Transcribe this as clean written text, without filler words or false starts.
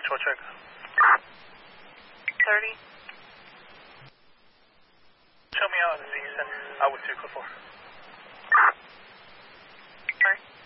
Short check. 30. Show me out the thing you sent. I would 2 code 4.